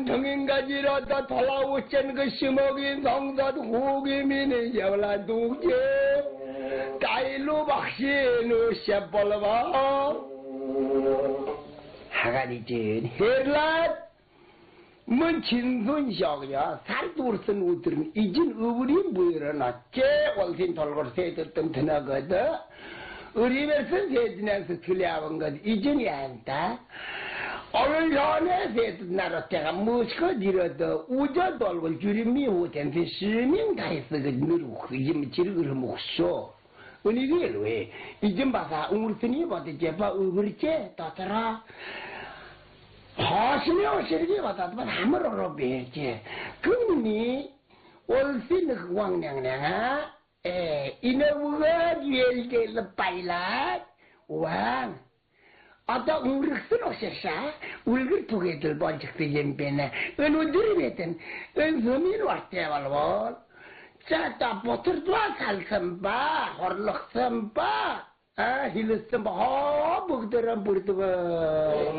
정인가지라다 돌아오신 그 심어긴 성사 후기민의 여라 두개 따일로 박시는 셰벌바 하가리진 헬랏 뭔 진순시하냐 살두르선 우들은 이진 어부리 뭐이러나 제 월신 돌고를 세졌던 드나거든 어리면서 세진에서 틀려본 것 이진이 안다 오늘 전에 세진 나라 때가 무엇이고 니러도 우저 돌고 주림이 오텐데 스밍 다 했어 그 누르고 그짐 지르그를 목쇼 은이게 왜 이진 봐서 우르스니 봐도 제바 어부리째 따따라 하시면 오시르기 왔다더만 아무로로 배지 그니 올신 그 왕냥냥아 이놈의 유일게를 빨라 왕 아따 우르스는 오셨사 울글 두개들 번쩍들 연변에 은우들이 했던 은서민 왔대발볼 자따 보트르도아 살선바 horlok sempa hilus sempa ho bukteran burtuba